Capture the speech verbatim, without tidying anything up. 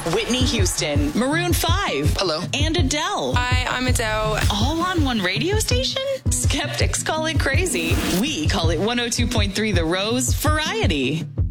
Whitney Houston, Maroon five. Hello. And Adele. Hi, I'm Adele. All on one radio station? Skeptics call it crazy. We call it one oh two point three The Rose Variety.